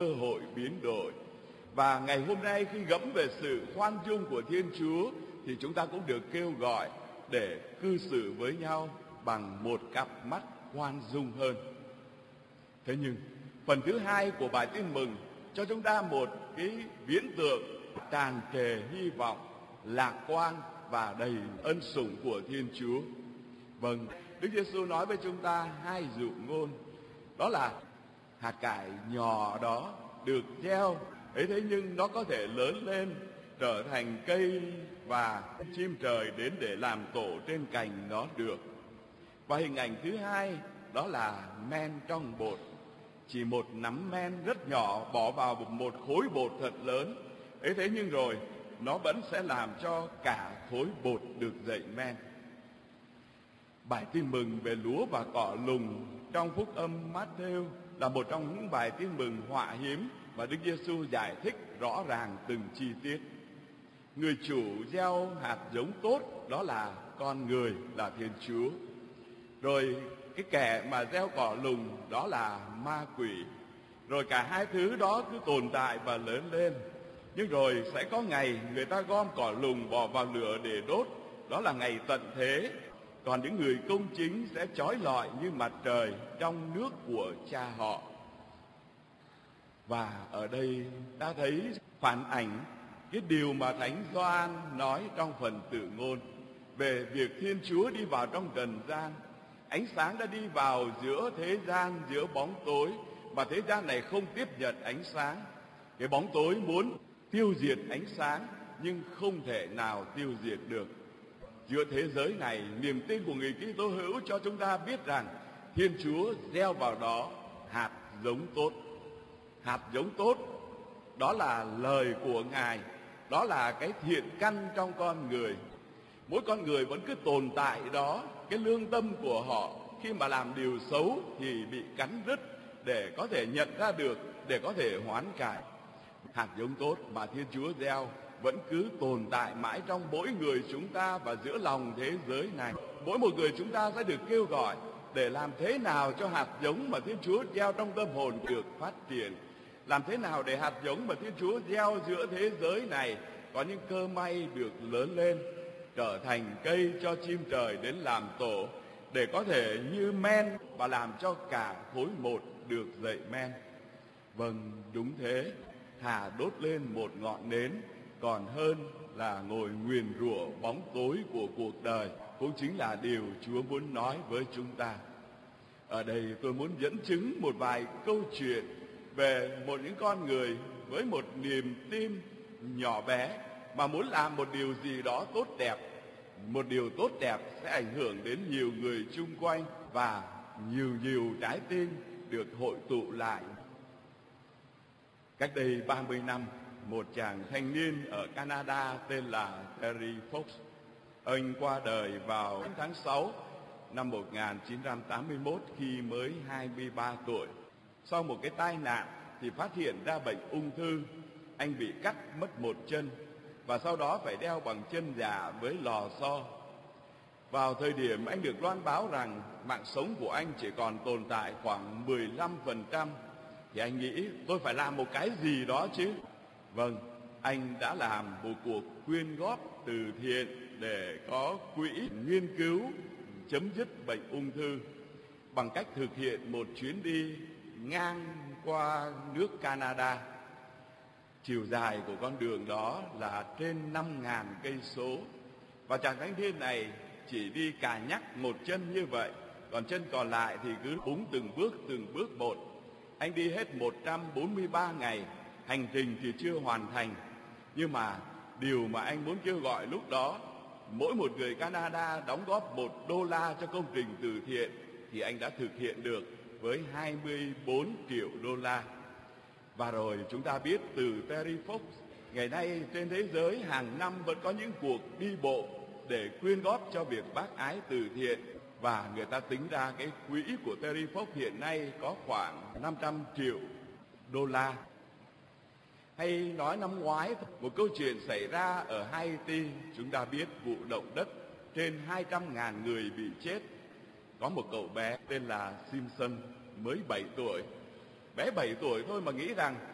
cơ hội biến đổi. Và ngày hôm nay khi ngẫm về sự khoan dung của Thiên Chúa thì chúng ta cũng được kêu gọi để cư xử với nhau bằng một cặp mắt khoan dung hơn. Thế nhưng phần thứ hai của bài tin mừng cho chúng ta một cái viễn tượng tràn trề hy vọng, lạc quan và đầy ân sủng của Thiên Chúa. Vâng, Đức Giêsu nói với chúng ta hai dụ ngôn, đó là hạt cải nhỏ đó được gieo ấy, thế nhưng nó có thể lớn lên trở thành cây và chim trời đến để làm tổ trên cành nó được. Và hình ảnh thứ hai đó là men trong bột. Chỉ một nắm men rất nhỏ bỏ vào một khối bột thật lớn ấy, thế nhưng rồi nó vẫn sẽ làm cho cả khối bột được dậy men. Bài tin mừng về lúa và cỏ lùng trong Phúc âm Mát-thêu là một trong những bài tin mừng họa hiếm và Đức Giêsu giải thích rõ ràng từng chi tiết. Người chủ gieo hạt giống tốt đó là con người, là Thiên Chúa. Rồi cái kẻ mà gieo cỏ lùng đó là ma quỷ. Rồi cả hai thứ đó cứ tồn tại và lớn lên. Nhưng rồi sẽ có ngày người ta gom cỏ lùng bỏ vào lửa để đốt, đó là ngày tận thế. Còn những người công chính sẽ chói lọi như mặt trời trong nước của Cha họ. Và ở đây ta thấy phản ảnh cái điều mà Thánh Gioan nói trong phần Tự ngôn về việc Thiên Chúa đi vào trong trần gian. Ánh sáng đã đi vào giữa thế gian, giữa bóng tối, và thế gian này không tiếp nhận ánh sáng. Cái bóng tối muốn tiêu diệt ánh sáng nhưng không thể nào tiêu diệt được. Giữa thế giới này, niềm tin của người Kitô hữu cho chúng ta biết rằng Thiên Chúa gieo vào đó hạt giống tốt. Hạt giống tốt đó là lời của Ngài, đó là cái thiện căn trong con người. Mỗi con người vẫn cứ tồn tại đó, cái lương tâm của họ khi mà làm điều xấu thì bị cắn rứt để có thể nhận ra được, để có thể hoán cải. Hạt giống tốt mà Thiên Chúa gieo vẫn cứ tồn tại mãi trong mỗi người chúng ta và giữa lòng thế giới này. Mỗi một người chúng ta sẽ được kêu gọi để làm thế nào cho hạt giống mà Thiên Chúa gieo trong tâm hồn được phát triển. Làm thế nào để hạt giống mà Thiên Chúa gieo giữa thế giới này có những cơ may được lớn lên, trở thành cây cho chim trời đến làm tổ, để có thể như men và làm cho cả khối một được dậy men. Vâng, đúng thế, thà đốt lên một ngọn nến còn hơn là ngồi nguyền rủa bóng tối của cuộc đời, cũng chính là điều Chúa muốn nói với chúng ta. Ở đây tôi muốn dẫn chứng một vài câu chuyện về những con người với một niềm tin nhỏ bé mà muốn làm một điều gì đó tốt đẹp. Một điều tốt đẹp sẽ ảnh hưởng đến nhiều người chung quanh và nhiều trái tim được hội tụ lại. Cách đây 30 năm, một chàng thanh niên ở Canada tên là Terry Fox. Anh qua đời vào tháng 6 năm 1981 khi mới 23 tuổi. Sau một cái tai nạn thì phát hiện ra bệnh ung thư. Anh bị cắt mất một chân và sau đó phải đeo bằng chân giả với lò xo. Vào thời điểm anh được loan báo rằng mạng sống của anh chỉ còn tồn tại khoảng 15%, thì anh nghĩ tôi phải làm một cái gì đó chứ. Vâng, anh đã làm một cuộc quyên góp từ thiện để có quỹ nghiên cứu chấm dứt bệnh ung thư bằng cách thực hiện một chuyến đi ngang qua nước Canada. Chiều dài của con đường đó là trên 5.000 cây số, và chàng thanh niên này chỉ đi cà nhắc một chân như vậy, còn chân còn lại thì cứ búng từng bước một. Anh đi hết 143 ngày, hành trình thì chưa hoàn thành. Nhưng mà điều mà anh muốn kêu gọi lúc đó, mỗi một người Canada đóng góp $1 cho công trình từ thiện, thì anh đã thực hiện được với 24 triệu đô la. Và rồi chúng ta biết từ Terry Fox, ngày nay trên thế giới hàng năm vẫn có những cuộc đi bộ để quyên góp cho việc bác ái từ thiện. Và người ta tính ra cái quỹ của Terry Fox hiện nay có khoảng 500 triệu đô la. Hay nói năm ngoái, một câu chuyện xảy ra ở Haiti, chúng ta biết vụ động đất, trên 200.000 người bị chết. Có một cậu bé tên là Simpson, mới 7 tuổi. Bé 7 tuổi thôi mà nghĩ rằng